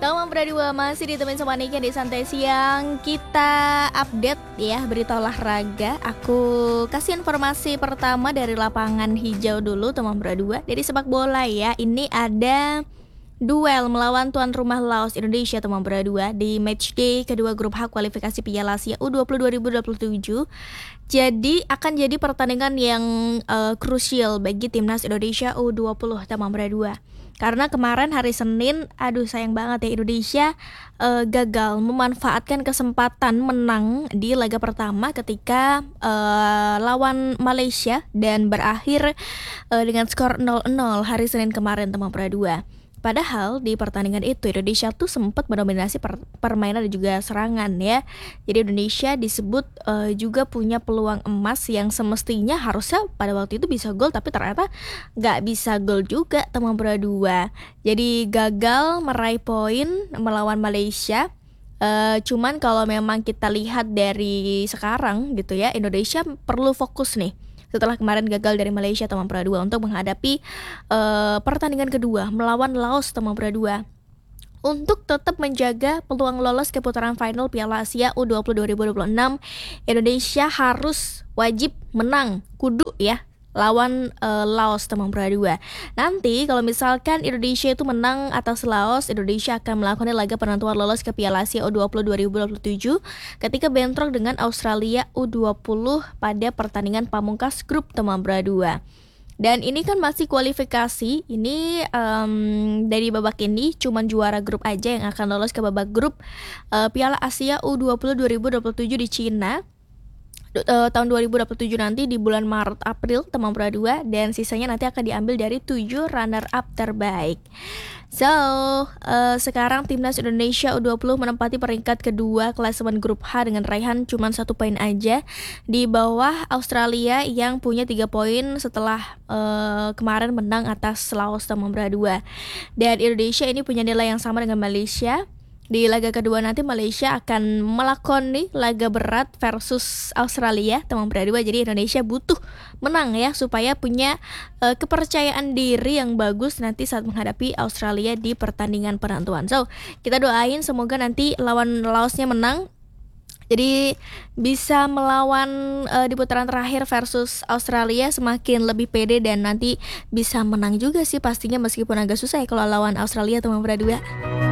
Teman berdua masih ditemenin sama Niki di Santai Siang. Kita update ya berita olahraga. Aku kasih informasi pertama dari lapangan hijau dulu teman berdua. Dari sepak bola ya. Ini ada duel melawan tuan rumah Laos Indonesia teman berdua di matchday kedua grup H kualifikasi Piala Asia U20 2027. Jadi akan jadi pertandingan yang krusial bagi timnas Indonesia U20 teman berdua. Karena kemarin hari Senin, sayang banget ya Indonesia gagal memanfaatkan kesempatan menang di laga pertama ketika lawan Malaysia dan berakhir dengan skor 0-0 hari Senin kemarin teman berdua. Padahal di pertandingan itu Indonesia tuh sempat mendominasi permainan dan juga serangan ya. Jadi Indonesia disebut juga punya peluang emas yang semestinya harusnya pada waktu itu bisa gol, tapi ternyata nggak bisa gol juga teman berdua. Jadi gagal meraih poin melawan Malaysia. Cuman kalau memang kita lihat dari sekarang gitu ya, Indonesia perlu fokus nih setelah kemarin gagal dari Malaysia teman berdua untuk menghadapi pertandingan kedua melawan Laos teman berdua. Untuk tetap menjaga peluang lolos ke putaran final Piala Asia U20 2026, Indonesia harus wajib menang, kudu ya lawan Laos teman berdua. Nanti kalau misalkan Indonesia itu menang atas Laos, Indonesia akan melakukan laga penentuan lolos ke Piala Asia U20 2027 ketika bentrok dengan Australia U20 pada pertandingan pamungkas grup teman berdua. Dan ini kan masih kualifikasi. Ini dari babak ini cuman juara grup aja yang akan lolos ke babak grup Piala Asia U20 2027 di Cina tahun 2027 nanti di bulan Maret April teman berdua, dan sisanya nanti akan diambil dari 7 runner up terbaik. So, sekarang timnas Indonesia U20 menempati peringkat kedua klasemen grup H dengan raihan cuma 1 poin aja di bawah Australia yang punya 3 poin setelah kemarin menang atas Laos teman berdua. Dan Indonesia ini punya nilai yang sama dengan Malaysia. Di laga kedua nanti Malaysia akan melakoni laga berat versus Australia teman berdua. Jadi Indonesia butuh menang ya supaya punya kepercayaan diri yang bagus nanti saat menghadapi Australia di pertandingan penentuan. So, kita doain semoga nanti lawan Laosnya menang. Jadi bisa melawan di putaran terakhir versus Australia semakin lebih pede dan nanti bisa menang juga sih pastinya, meskipun agak susah ya kalau lawan Australia teman berdua.